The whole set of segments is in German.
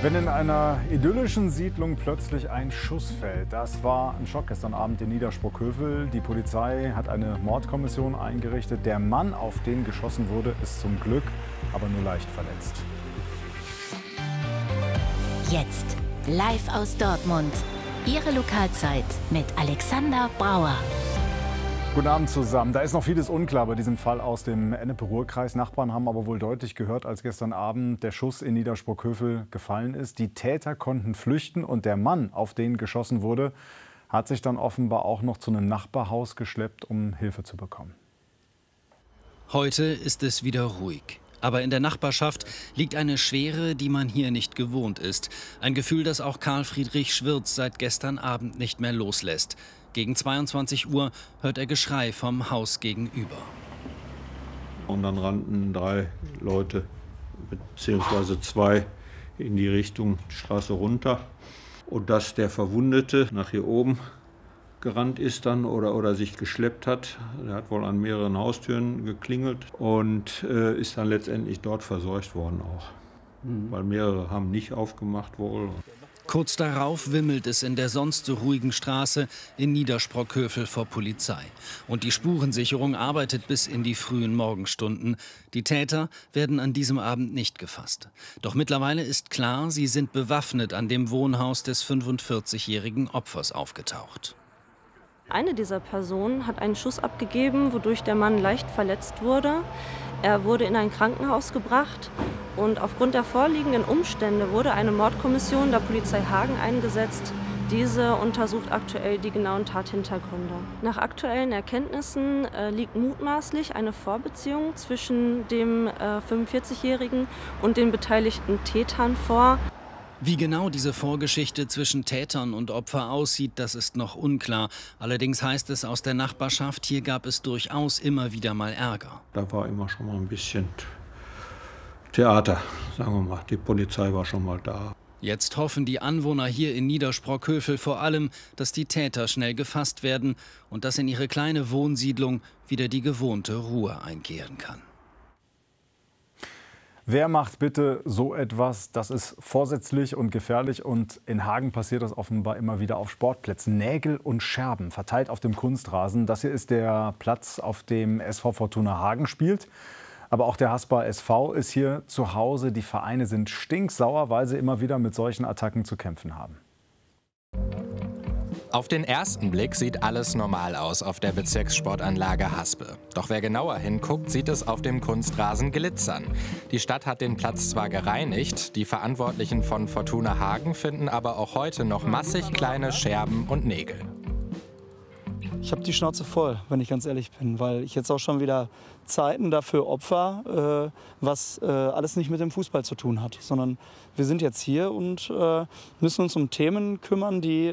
Wenn in einer idyllischen Siedlung plötzlich ein Schuss fällt, das war ein Schock gestern Abend in Niedersprockhövel. Die Polizei hat eine Mordkommission eingerichtet. Der Mann, auf den geschossen wurde, ist zum Glück aber nur leicht verletzt. Jetzt live aus Dortmund. Ihre Lokalzeit mit Alexander Brauer. Guten Abend zusammen. Da ist noch vieles unklar bei diesem Fall aus dem Ennepe-Ruhr-Kreis. Nachbarn haben aber wohl deutlich gehört, als gestern Abend der Schuss in Niedersprockhövel gefallen ist. Die Täter konnten flüchten und der Mann, auf den geschossen wurde, hat sich dann offenbar auch noch zu einem Nachbarhaus geschleppt, um Hilfe zu bekommen. Heute ist es wieder ruhig. Aber in der Nachbarschaft liegt eine Schwere, die man hier nicht gewohnt ist. Ein Gefühl, das auch Karl Friedrich Schwirz seit gestern Abend nicht mehr loslässt. Gegen 22 Uhr hört er Geschrei vom Haus gegenüber. Und dann rannten 3 Leute, beziehungsweise 2, in die Richtung Straße runter. Und dass der Verwundete nach hier oben gerannt ist dann oder sich geschleppt hat. Er hat wohl an mehreren Haustüren geklingelt und ist dann letztendlich dort verseucht worden auch. Weil mehrere haben nicht aufgemacht wohl. Kurz darauf wimmelt es in der sonst so ruhigen Straße in Niedersprockhövel vor Polizei. Und die Spurensicherung arbeitet bis in die frühen Morgenstunden. Die Täter werden an diesem Abend nicht gefasst. Doch mittlerweile ist klar, sie sind bewaffnet an dem Wohnhaus des 45-jährigen Opfers aufgetaucht. Eine dieser Personen hat einen Schuss abgegeben, wodurch der Mann leicht verletzt wurde. Er wurde in ein Krankenhaus gebracht und aufgrund der vorliegenden Umstände wurde eine Mordkommission der Polizei Hagen eingesetzt. Diese untersucht aktuell die genauen Tathintergründe. Nach aktuellen Erkenntnissen liegt mutmaßlich eine Vorbeziehung zwischen dem 45-Jährigen und den beteiligten Tätern vor. Wie genau diese Vorgeschichte zwischen Tätern und Opfer aussieht, das ist noch unklar. Allerdings heißt es aus der Nachbarschaft, hier gab es durchaus immer wieder mal Ärger. Da war immer schon mal ein bisschen Theater, sagen wir mal. Die Polizei war schon mal da. Jetzt hoffen die Anwohner hier in Niedersprockhövel vor allem, dass die Täter schnell gefasst werden und dass in ihre kleine Wohnsiedlung wieder die gewohnte Ruhe einkehren kann. Wer macht bitte so etwas? Das ist vorsätzlich und gefährlich und in Hagen passiert das offenbar immer wieder auf Sportplätzen. Nägel und Scherben verteilt auf dem Kunstrasen. Das hier ist der Platz, auf dem SV Fortuna Hagen spielt. Aber auch der Haspa SV ist hier zu Hause. Die Vereine sind stinksauer, weil sie immer wieder mit solchen Attacken zu kämpfen haben. Auf den ersten Blick sieht alles normal aus auf der Bezirkssportanlage Haspe. Doch wer genauer hinguckt, sieht es auf dem Kunstrasen glitzern. Die Stadt hat den Platz zwar gereinigt, die Verantwortlichen von Fortuna Hagen finden aber auch heute noch massig kleine Scherben und Nägel. Ich habe die Schnauze voll, wenn ich ganz ehrlich bin, weil ich jetzt auch schon wieder Zeiten dafür opfer, was alles nicht mit dem Fußball zu tun hat, sondern wir sind jetzt hier und müssen uns um Themen kümmern, die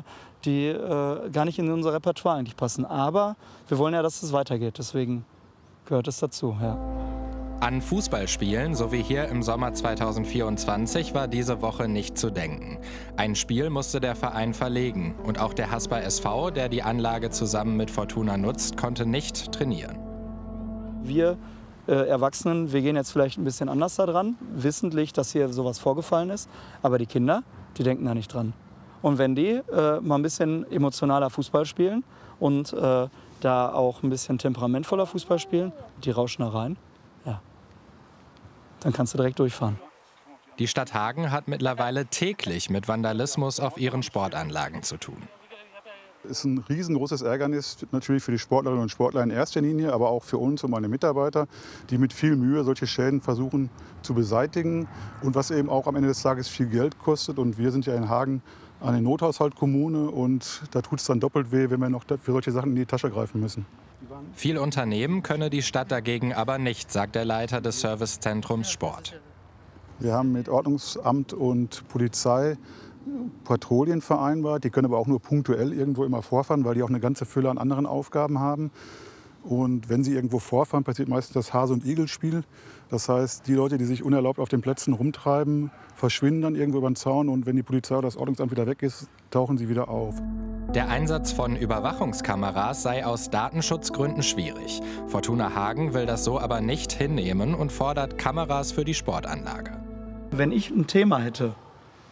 gar nicht in unser Repertoire eigentlich passen. Aber wir wollen ja, dass es weitergeht, deswegen gehört es dazu. Ja. An Fußballspielen, so wie hier im Sommer 2024, war diese Woche nicht zu denken. Ein Spiel musste der Verein verlegen und auch der Haspa SV, der die Anlage zusammen mit Fortuna nutzt, konnte nicht trainieren. Wir Erwachsenen, wir gehen jetzt vielleicht ein bisschen anders da dran, wissentlich, dass hier sowas vorgefallen ist, aber die Kinder, die denken da nicht dran. Und wenn die mal ein bisschen emotionaler Fußball spielen und da auch ein bisschen temperamentvoller Fußball spielen, die rauschen da rein, ja, dann kannst du direkt durchfahren. Die Stadt Hagen hat mittlerweile täglich mit Vandalismus auf ihren Sportanlagen zu tun. Es ist ein riesengroßes Ärgernis natürlich für die Sportlerinnen und Sportler in erster Linie, aber auch für uns und meine Mitarbeiter, die mit viel Mühe solche Schäden versuchen zu beseitigen und was eben auch am Ende des Tages viel Geld kostet. Und wir sind ja in Hagen eine Nothaushaltkommune und da tut es dann doppelt weh, wenn wir noch für solche Sachen in die Tasche greifen müssen. Viel unternehmen könne die Stadt dagegen aber nicht, sagt der Leiter des Servicezentrums Sport. Wir haben mit Ordnungsamt und Polizei Patrouillen vereinbart. Die können aber auch nur punktuell irgendwo immer vorfahren, weil die auch eine ganze Fülle an anderen Aufgaben haben. Und wenn sie irgendwo vorfahren, passiert meistens das Hase- und Igel-Spiel. Das heißt, die Leute, die sich unerlaubt auf den Plätzen rumtreiben, verschwinden dann irgendwo über den Zaun. Und wenn die Polizei oder das Ordnungsamt wieder weg ist, tauchen sie wieder auf. Der Einsatz von Überwachungskameras sei aus Datenschutzgründen schwierig. Fortuna Hagen will das so aber nicht hinnehmen und fordert Kameras für die Sportanlage. Wenn ich ein Thema hätte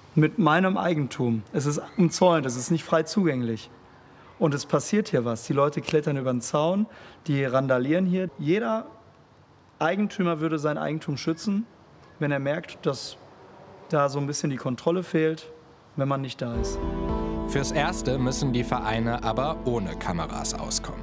mit meinem Eigentum. Es ist umzäunt, es ist nicht frei zugänglich. Und es passiert hier was. Die Leute klettern über den Zaun, die randalieren hier. Jeder Eigentümer würde sein Eigentum schützen, wenn er merkt, dass da so ein bisschen die Kontrolle fehlt, wenn man nicht da ist. Fürs Erste müssen die Vereine aber ohne Kameras auskommen.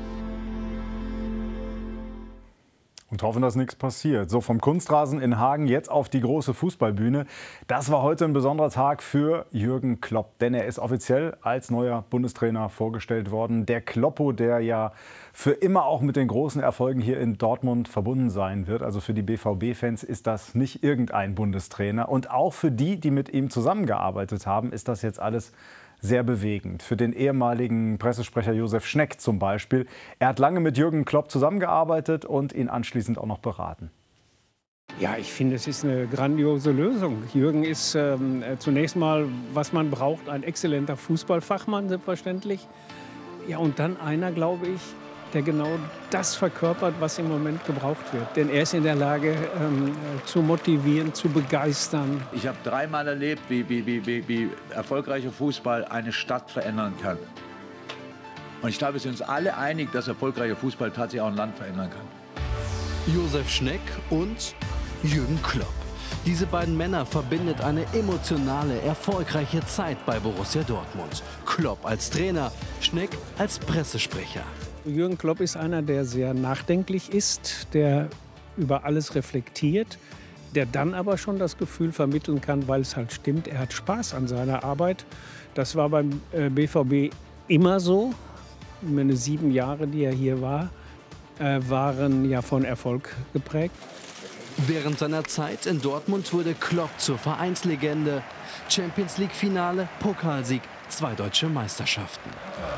Und hoffen, dass nichts passiert. So, vom Kunstrasen in Hagen jetzt auf die große Fußballbühne. Das war heute ein besonderer Tag für Jürgen Klopp, denn er ist offiziell als neuer Bundestrainer vorgestellt worden. Der Kloppo, der ja für immer auch mit den großen Erfolgen hier in Dortmund verbunden sein wird. Also für die BVB-Fans ist das nicht irgendein Bundestrainer. Und auch für die, die mit ihm zusammengearbeitet haben, ist das jetzt alles sehr bewegend. Für den ehemaligen Pressesprecher Josef Schneck zum Beispiel. Er hat lange mit Jürgen Klopp zusammengearbeitet und ihn anschließend auch noch beraten. Ja, ich finde, es ist eine grandiose Lösung. Jürgen ist zunächst mal, was man braucht, ein exzellenter Fußballfachmann, selbstverständlich. Ja, und dann einer, glaube ich, der genau das verkörpert, was im Moment gebraucht wird. Denn er ist in der Lage, zu motivieren, zu begeistern. Ich habe dreimal erlebt, wie erfolgreicher Fußball eine Stadt verändern kann. Und ich glaube, wir sind uns alle einig, dass erfolgreicher Fußball tatsächlich auch ein Land verändern kann. Josef Schneck und Jürgen Klopp. Diese beiden Männer verbindet eine emotionale, erfolgreiche Zeit bei Borussia Dortmund. Klopp als Trainer, Schneck als Pressesprecher. Jürgen Klopp ist einer, der sehr nachdenklich ist, der über alles reflektiert, der dann aber schon das Gefühl vermitteln kann, weil es halt stimmt, er hat Spaß an seiner Arbeit. Das war beim BVB immer so. Meine 7 Jahre, die er hier war, waren ja von Erfolg geprägt. Während seiner Zeit in Dortmund wurde Klopp zur Vereinslegende. Champions-League-Finale, Pokalsieg, 2 deutsche Meisterschaften.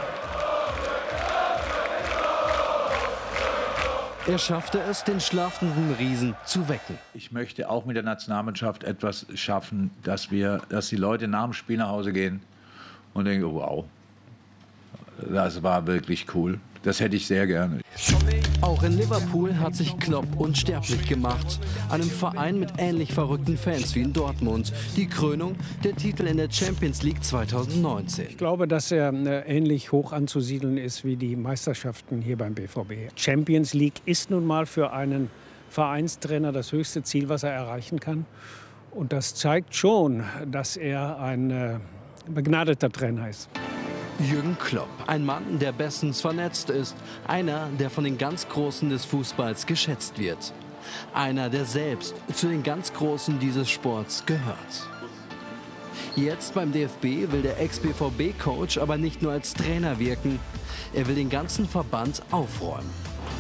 Er schaffte es, den schlafenden Riesen zu wecken. Ich möchte auch mit der Nationalmannschaft etwas schaffen, dass die Leute nach dem Spiel nach Hause gehen und denken, wow, das war wirklich cool. Das hätte ich sehr gerne. Auch in Liverpool hat sich Klopp unsterblich gemacht. Einem Verein mit ähnlich verrückten Fans wie in Dortmund. Die Krönung, der Titel in der Champions League 2019. Ich glaube, dass er ähnlich hoch anzusiedeln ist wie die Meisterschaften hier beim BVB. Champions League ist nun mal für einen Vereinstrainer das höchste Ziel, was er erreichen kann. Und das zeigt schon, dass er ein begnadeter Trainer ist. Jürgen Klopp, ein Mann, der bestens vernetzt ist. Einer, der von den ganz Großen des Fußballs geschätzt wird. Einer, der selbst zu den ganz Großen dieses Sports gehört. Jetzt beim DFB will der Ex-BVB-Coach aber nicht nur als Trainer wirken. Er will den ganzen Verband aufräumen.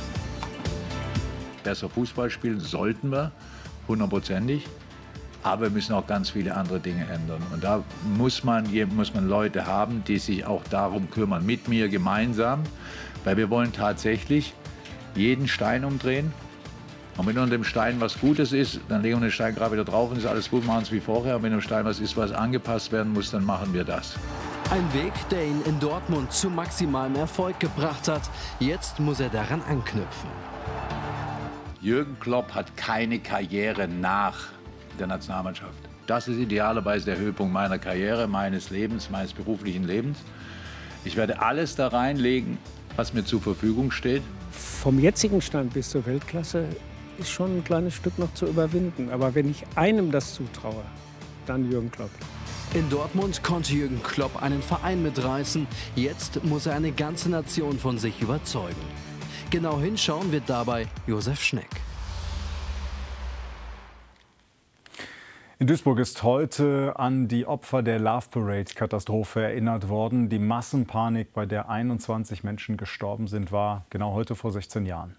Besser Fußball spielen sollten wir, 100%ig. Aber wir müssen auch ganz viele andere Dinge ändern. Und da muss man Leute haben, die sich auch darum kümmern, mit mir gemeinsam. Weil wir wollen tatsächlich jeden Stein umdrehen. Und wenn unter dem Stein was Gutes ist, dann legen wir den Stein gerade wieder drauf und ist alles gut, machen es wie vorher. Und wenn im Stein was ist, was angepasst werden muss, dann machen wir das. Ein Weg, der ihn in Dortmund zu maximalem Erfolg gebracht hat. Jetzt muss er daran anknüpfen. Jürgen Klopp hat keine Karriere nach der Nationalmannschaft. Das ist idealerweise der Höhepunkt meiner Karriere, meines Lebens, meines beruflichen Lebens. Ich werde alles da reinlegen, was mir zur Verfügung steht. Vom jetzigen Stand bis zur Weltklasse ist schon ein kleines Stück noch zu überwinden. Aber wenn ich einem das zutraue, dann Jürgen Klopp. In Dortmund konnte Jürgen Klopp einen Verein mitreißen. Jetzt muss er eine ganze Nation von sich überzeugen. Genau hinschauen wird dabei Josef Schneck. In Duisburg ist heute an die Opfer der Love Parade-Katastrophe erinnert worden. Die Massenpanik, bei der 21 Menschen gestorben sind, war genau heute vor 16 Jahren.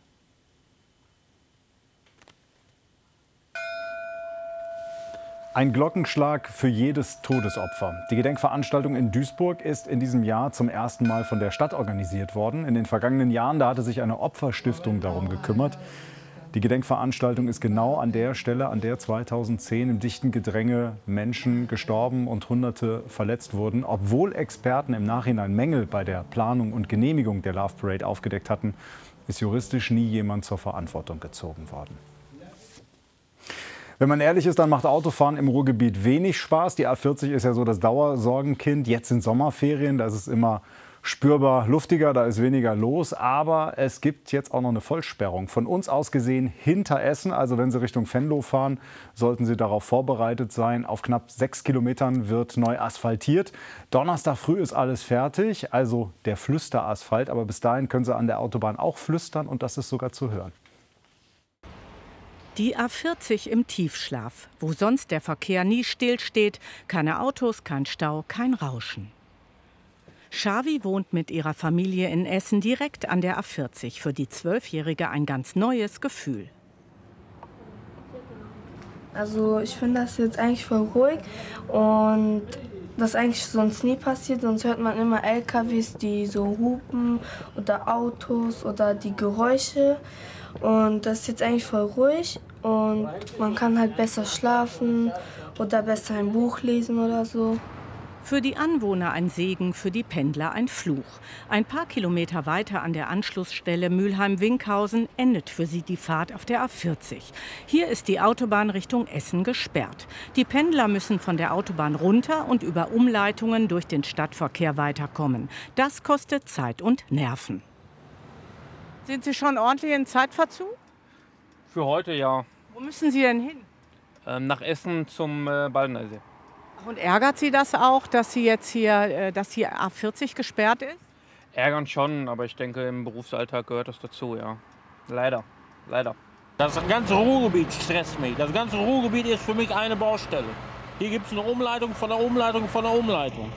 Ein Glockenschlag für jedes Todesopfer. Die Gedenkveranstaltung in Duisburg ist in diesem Jahr zum ersten Mal von der Stadt organisiert worden. In den vergangenen Jahren, da hatte sich eine Opferstiftung darum gekümmert. Die Gedenkveranstaltung ist genau an der Stelle, an der 2010 im dichten Gedränge Menschen gestorben und Hunderte verletzt wurden. Obwohl Experten im Nachhinein Mängel bei der Planung und Genehmigung der Love Parade aufgedeckt hatten, ist juristisch nie jemand zur Verantwortung gezogen worden. Wenn man ehrlich ist, dann macht Autofahren im Ruhrgebiet wenig Spaß. Die A40 ist ja so das Dauersorgenkind. Jetzt sind Sommerferien, da ist es immer spürbar luftiger, da ist weniger los. Aber es gibt jetzt auch noch eine Vollsperrung. Von uns aus gesehen hinter Essen. Also wenn Sie Richtung Venlo fahren, sollten Sie darauf vorbereitet sein. Auf knapp 6 Kilometern wird neu asphaltiert. Donnerstag früh ist alles fertig, also der Flüsterasphalt. Aber bis dahin können Sie an der Autobahn auch flüstern und das ist sogar zu hören. Die A40 im Tiefschlaf, wo sonst der Verkehr nie stillsteht. Keine Autos, kein Stau, kein Rauschen. Xavi wohnt mit ihrer Familie in Essen direkt an der A40. Für die 12-Jährige ein ganz neues Gefühl. Also ich finde das jetzt eigentlich voll ruhig und das eigentlich sonst nie passiert. Sonst hört man immer LKWs, die so hupen oder Autos oder die Geräusche. Und das ist jetzt eigentlich voll ruhig und man kann halt besser schlafen oder besser ein Buch lesen oder so. Für die Anwohner ein Segen, für die Pendler ein Fluch. Ein paar Kilometer weiter an der Anschlussstelle Mülheim-Winkhausen endet für sie die Fahrt auf der A40. Hier ist die Autobahn Richtung Essen gesperrt. Die Pendler müssen von der Autobahn runter und über Umleitungen durch den Stadtverkehr weiterkommen. Das kostet Zeit und Nerven. Sind Sie schon ordentlich in Zeitverzug? Für heute ja. Wo müssen Sie denn hin? Nach Essen zum Baldeneysee. Und ärgert Sie das auch, dass Sie jetzt hier, dass hier A40 gesperrt ist? Ärgern schon, aber ich denke, im Berufsalltag gehört das dazu, ja. Leider, leider. Das ganze Ruhrgebiet stresst mich. Das ganze Ruhrgebiet ist für mich eine Baustelle. Hier gibt es eine Umleitung von der Umleitung von der Umleitung.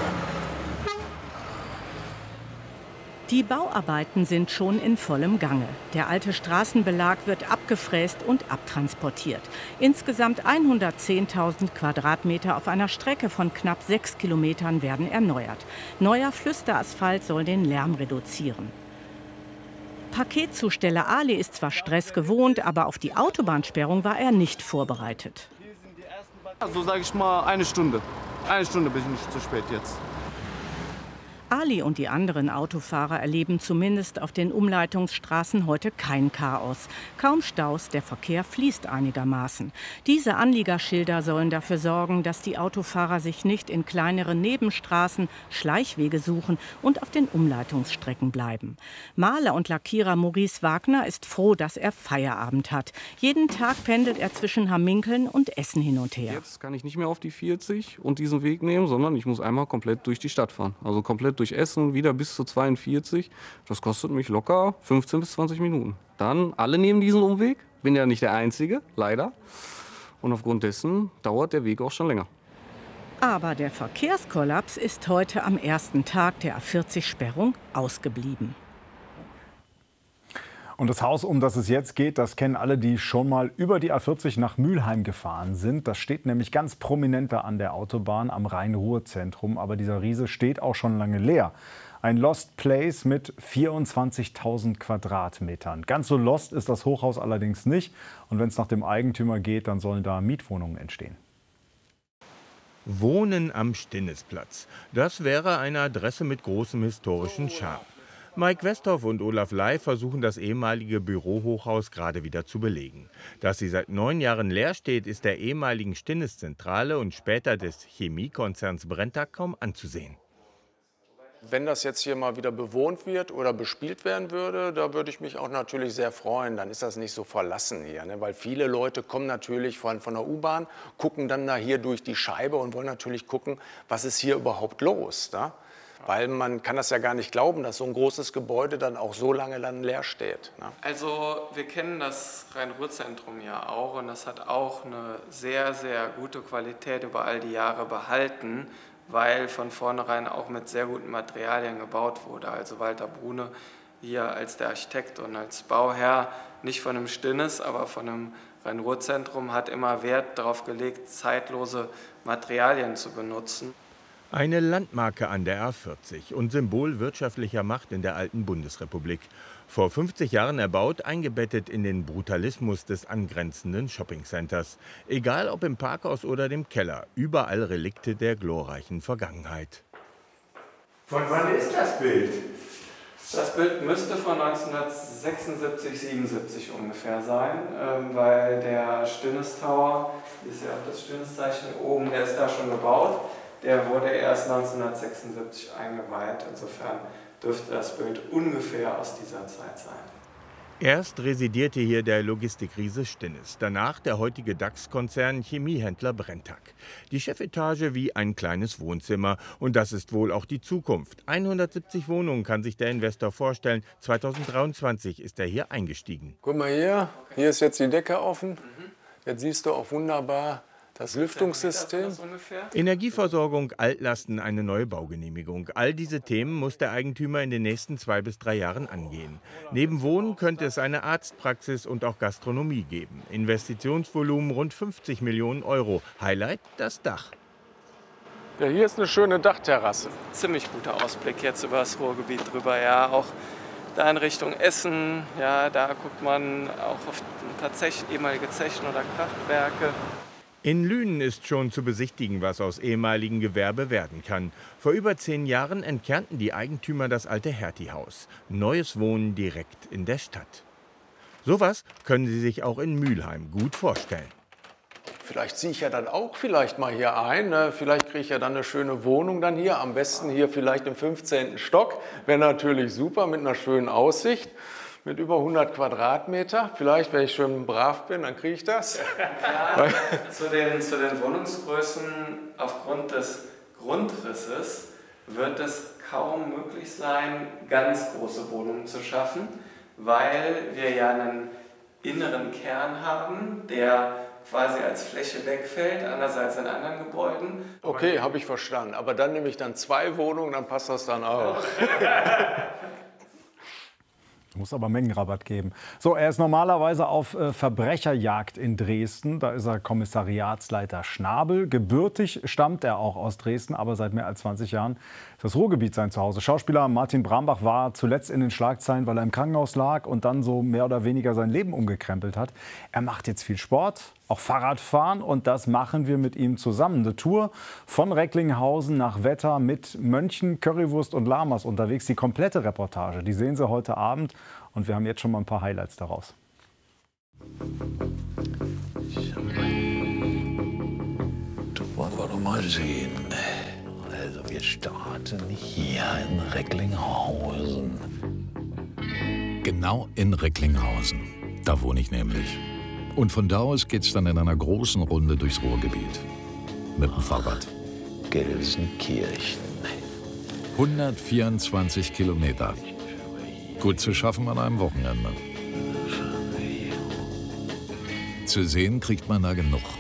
Die Bauarbeiten sind schon in vollem Gange. Der alte Straßenbelag wird abgefräst und abtransportiert. Insgesamt 110.000 Quadratmeter auf einer Strecke von knapp 6 Kilometern werden erneuert. Neuer Flüsterasphalt soll den Lärm reduzieren. Paketzusteller Ali ist zwar Stress gewohnt, aber auf die Autobahnsperrung war er nicht vorbereitet. So sage ich mal eine Stunde. Eine Stunde bin ich nicht zu spät jetzt. Ali und die anderen Autofahrer erleben zumindest auf den Umleitungsstraßen heute kein Chaos. Kaum Staus, der Verkehr fließt einigermaßen. Diese Anliegerschilder sollen dafür sorgen, dass die Autofahrer sich nicht in kleineren Nebenstraßen Schleichwege suchen und auf den Umleitungsstrecken bleiben. Maler und Lackierer Maurice Wagner ist froh, dass er Feierabend hat. Jeden Tag pendelt er zwischen Hamminkeln und Essen hin und her. Jetzt kann ich nicht mehr auf die 40 und diesen Weg nehmen, sondern ich muss einmal komplett durch die Stadt fahren. Also komplett durch Essen, wieder bis zu 42. Das kostet mich locker 15 bis 20 Minuten. Dann, alle nehmen diesen Umweg. Bin ja nicht der Einzige, leider. Und aufgrund dessen dauert der Weg auch schon länger. Aber der Verkehrskollaps ist heute am ersten Tag der A40-Sperrung ausgeblieben. Und das Haus, um das es jetzt geht, das kennen alle, die schon mal über die A40 nach Mülheim gefahren sind. Das steht nämlich ganz prominent da an der Autobahn am Rhein-Ruhr-Zentrum. Aber dieser Riese steht auch schon lange leer. Ein Lost Place mit 24.000 Quadratmetern. Ganz so lost ist das Hochhaus allerdings nicht. Und wenn es nach dem Eigentümer geht, dann sollen da Mietwohnungen entstehen. Wohnen am Stinnisplatz. Das wäre eine Adresse mit großem historischen Charme. Mike Westhoff und Olaf Lai versuchen, das ehemalige Bürohochhaus gerade wieder zu belegen. Dass sie seit 9 Jahren leer steht, ist der ehemaligen Stinnes-Zentrale und später des Chemiekonzerns Brenntag kaum anzusehen. Wenn das jetzt hier mal wieder bewohnt wird oder bespielt werden würde, da würde ich mich auch natürlich sehr freuen. Dann ist das nicht so verlassen hier, ne? Weil viele Leute kommen natürlich von der U-Bahn, gucken dann da hier durch die Scheibe und wollen natürlich gucken, was ist hier überhaupt los, ne? Weil man kann das ja gar nicht glauben, dass so ein großes Gebäude dann auch so lange dann leer steht, ne? Also wir kennen das Rhein-Ruhr-Zentrum ja auch und das hat auch eine sehr, sehr gute Qualität über all die Jahre behalten, weil von vornherein auch mit sehr guten Materialien gebaut wurde. Also Walter Brune hier als der Architekt und als Bauherr, nicht von einem Stinnes, aber von einem Rhein-Ruhr-Zentrum, hat immer Wert darauf gelegt, zeitlose Materialien zu benutzen. Eine Landmarke an der A40 und Symbol wirtschaftlicher Macht in der alten Bundesrepublik. Vor 50 Jahren erbaut, eingebettet in den Brutalismus des angrenzenden Shoppingcenters. Egal ob im Parkhaus oder dem Keller, überall Relikte der glorreichen Vergangenheit. Von wann ist das Bild? Das Bild müsste von 1976, 77 ungefähr sein, weil der Stinnes Tower, hier ist ja auch das Stinnes-Zeichen oben, der ist da schon gebaut. Der wurde erst 1976 eingeweiht. Insofern dürfte das Bild ungefähr aus dieser Zeit sein. Erst residierte hier der Logistikriese Stinnes, danach der heutige DAX-Konzern Chemiehändler Brenntag. Die Chefetage wie ein kleines Wohnzimmer. Und das ist wohl auch die Zukunft. 170 Wohnungen kann sich der Investor vorstellen. 2023 ist er hier eingestiegen. Guck mal hier ist jetzt die Decke offen. Jetzt siehst du auch wunderbar das Lüftungssystem. Energieversorgung, Altlasten, eine neue Baugenehmigung. All diese Themen muss der Eigentümer in den nächsten 2 bis 3 Jahren angehen. Neben Wohnen könnte es eine Arztpraxis und auch Gastronomie geben. Investitionsvolumen rund 50 Millionen Euro. Highlight das Dach. Ja, hier ist eine schöne Dachterrasse. Ziemlich guter Ausblick jetzt über das Ruhrgebiet drüber. Ja, auch da in Richtung Essen. Ja, da guckt man auch auf ein paar ehemalige Zechen oder Kraftwerke. In Lünen ist schon zu besichtigen, was aus ehemaligen Gewerbe werden kann. Vor über 10 Jahren entkernten die Eigentümer das alte Hertie-Haus. Neues Wohnen direkt in der Stadt. Sowas können Sie sich auch in Mülheim gut vorstellen. Vielleicht ziehe ich ja dann auch vielleicht mal hier ein. Ne? Vielleicht kriege ich ja dann eine schöne Wohnung dann hier. Am besten hier vielleicht im 15. Stock. Wäre natürlich super mit einer schönen Aussicht. Mit über 100 Quadratmeter. Vielleicht, wenn ich schön brav bin, dann kriege ich das. Ja, zu den Wohnungsgrößen aufgrund des Grundrisses wird es kaum möglich sein, ganz große Wohnungen zu schaffen, weil wir ja einen inneren Kern haben, der quasi als Fläche wegfällt, andererseits in anderen Gebäuden. Okay, habe ich verstanden. Aber dann nehme ich dann 2 Wohnungen, dann passt das dann auch. Muss aber Mengenrabatt geben. So, er ist normalerweise auf Verbrecherjagd in Dresden. Da ist er Kommissariatsleiter Schnabel. Gebürtig stammt er auch aus Dresden, aber seit mehr als 20 Jahren ist das Ruhrgebiet sein Zuhause. Schauspieler Martin Brambach war zuletzt in den Schlagzeilen, weil er im Krankenhaus lag und dann so mehr oder weniger sein Leben umgekrempelt hat. Er macht jetzt viel Sport, auch Fahrradfahren, und das machen wir mit ihm zusammen. Eine Tour von Recklinghausen nach Wetter mit Mönchen, Currywurst und Lamas unterwegs. Die komplette Reportage, die sehen Sie heute Abend, und wir haben jetzt schon mal ein paar Highlights daraus. Das wollen wir doch mal sehen. Also wir starten hier in Recklinghausen. Genau in Recklinghausen. Da wohne ich nämlich. Und von da aus geht's dann in einer großen Runde durchs Ruhrgebiet. Mit dem Fahrrad. Gelsenkirchen. 124 Kilometer. Gut zu schaffen an einem Wochenende. Zu sehen kriegt man da genug.